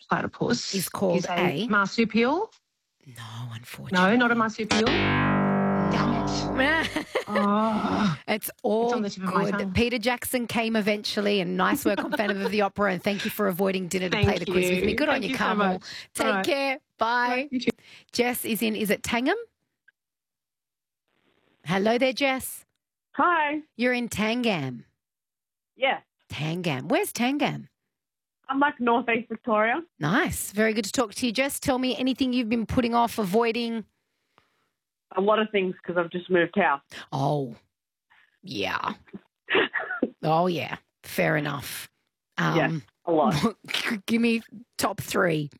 platypus is called a marsupial. No, unfortunately. No, not a marsupial. Damn it. Oh, it's all on the tip of my good. tongue. Peter Jackson came eventually, and nice work on Phantom of the Opera, and thank you for avoiding dinner to play the quiz with me. Good on you, Carmel. Take care. Bye. You too. Jess is in, is it Tangham? Hello there, Jess. Hi. You're in Tangam. Yeah. Tangam. Where's Tangam? I'm like northeast Victoria. Nice. Very good to talk to you, Jess. Tell me anything you've been putting off, avoiding. A lot of things because I've just moved house. Oh, yeah. Oh, yeah. Fair enough. Yeah, a lot. Give me top three.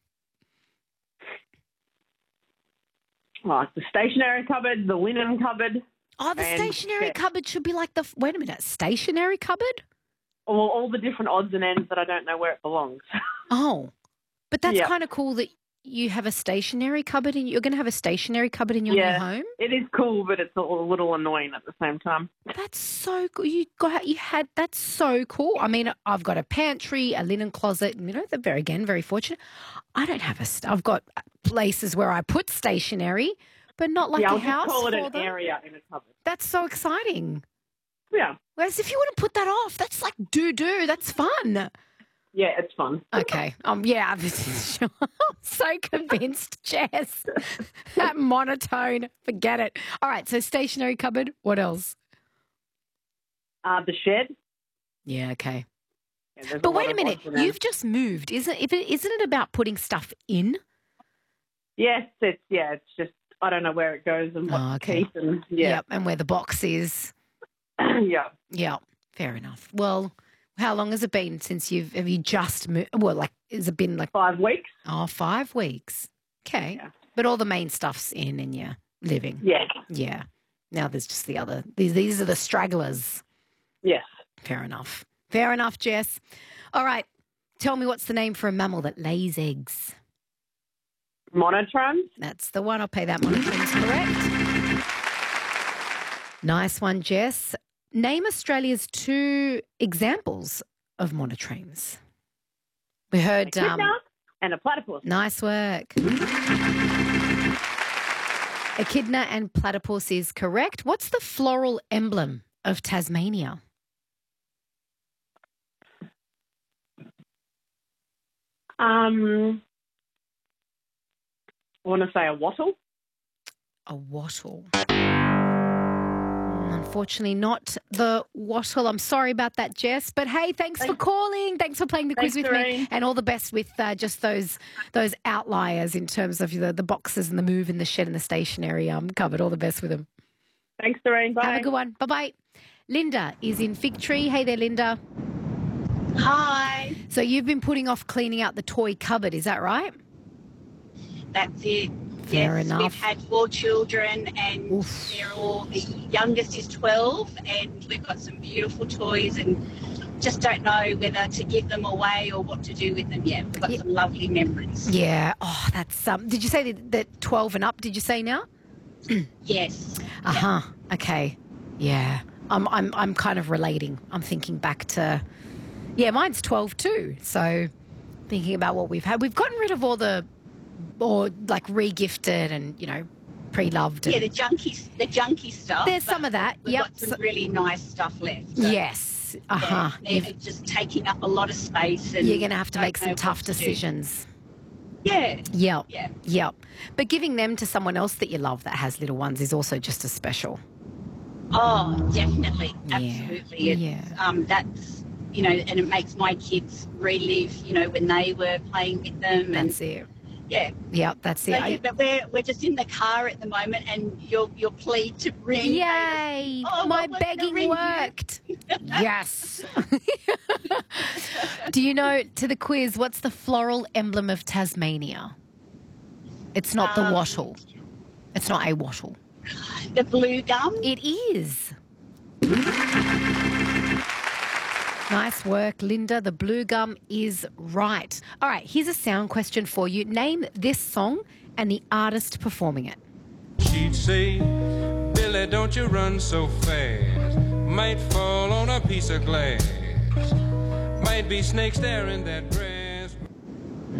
Like the stationery cupboard, the linen cupboard. Oh, the stationery cupboard should be like the... Wait a minute. Stationery cupboard? Well, all the different odds and ends that I don't know where it belongs. Oh, but that's kind of cool that you have a stationery cupboard and you're going to have a stationery cupboard in your new home? It is cool, but it's a little annoying at the same time. That's so cool. That's so cool. I mean, I've got a pantry, a linen closet, you know, very fortunate. I don't have I've got places where I put stationery, but not like a house. I'll just call it an area in a cupboard. That's so exciting. Yeah. Whereas if you want to put that off, that's like doo-doo. That's fun. Yeah, it's fun. Okay. Yeah, I'm so convinced, Jess. That monotone, forget it. All right, so stationery cupboard, what else? The shed. Yeah, okay. Yeah, but wait a minute, you've just moved. Isn't it about putting stuff in? Yes, it's just I don't know where it goes and what to keep and Yep, and where the box is. Yeah. Yeah, fair enough. Well, how long has it been since have you just moved? Well, like, has it been like 5 weeks? Oh, 5 weeks. Okay. Yeah. But all the main stuff's in and you're living. Yeah. Yeah. Now there's just the other. These are the stragglers. Yes. Fair enough. Fair enough, Jess. All right. Tell me what's the name for a mammal that lays eggs? Monotrons. That's the one. I'll pay that. Monotrons correct. Nice one, Jess. Name Australia's 2 examples of monotremes. We heard... Echidna and a platypus. Nice work. Echidna and platypus is correct. What's the floral emblem of Tasmania? I want to say a wattle. A wattle. Unfortunately, not the wattle. I'm sorry about that, Jess. But hey, thanks for calling. Thanks for playing the quiz with me, and all the best with just those outliers in terms of the boxes and the move and the shed and the stationery cupboard. All the best with them. Thanks, Doreen. Bye. Have a good one. Bye bye. Linda is in Fig Tree. Hey there, Linda. Hi. So you've been putting off cleaning out the toy cupboard, is that right? That's it. Fair yes, enough. We've had 4 children and they're all, the youngest is 12 and we've got some beautiful toys and just don't know whether to give them away or what to do with them yet. We've got some lovely memories. Yeah. Oh, that's did you say that 12 and up, did you say now? Yes. Uh-huh. Okay. Yeah. I'm kind of relating. I'm thinking back to mine's 12 too. So thinking about what we've had. We've gotten rid of all like re-gifted and, pre-loved. Yeah, the junky stuff. There's some of that. We've got some really nice stuff left. So, yes. Uh-huh. Yeah, they're just taking up a lot of space. And you're going to have to make some tough decisions. Yeah. Yep. Yeah. Yep. But giving them to someone else that you love that has little ones is also just as special. Oh, definitely. Yeah. Absolutely. That's, and it makes my kids relive, when they were playing with them. That's it. Yeah. Yeah, that's it. So, but we're just in the car at the moment and your plea to ring. Yay! My begging worked. Yes. Do you know, to the quiz, what's the floral emblem of Tasmania? It's not the wattle. It's not a wattle. The blue gum? It is. Nice work, Linda. The blue gum is right. All right, here's a sound question for you. Name this song and the artist performing it. She'd say, Billy, don't you run so fast. Might fall on a piece of glass. Might be snakes there in that grass.